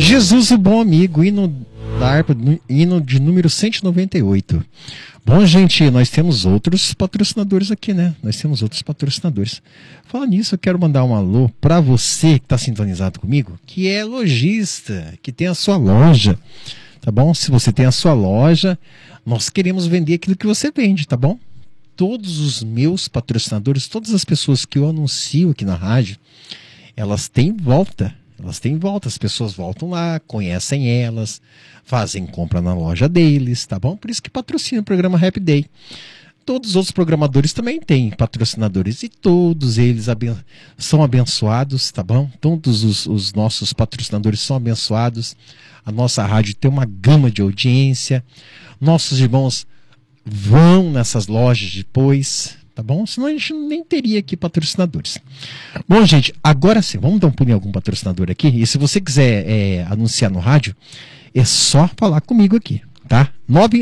Jesus, o bom amigo, hino da harpa, hino de número 198. Bom, gente, nós temos outros patrocinadores aqui, né? Nós temos outros patrocinadores. Fala nisso, eu quero mandar um alô para você que está sintonizado comigo, que é lojista, que tem a sua loja, tá bom? Se você tem a sua loja, nós queremos vender aquilo que você vende, tá bom? Todos os meus patrocinadores, todas as pessoas que eu anuncio aqui na rádio, elas têm volta. Elas têm volta, as pessoas voltam lá, conhecem elas, fazem compra na loja deles, tá bom? Por isso que patrocina o programa Happy Day. Todos os outros programadores também têm patrocinadores e todos eles são abençoados, tá bom? Todos os nossos patrocinadores são abençoados. A nossa rádio tem uma gama de audiência. Nossos irmãos vão nessas lojas depois, tá bom? Senão a gente nem teria aqui patrocinadores. Bom, gente, agora sim, vamos dar um pulinho em algum patrocinador aqui. E se você quiser anunciar no rádio, é só falar comigo aqui, tá?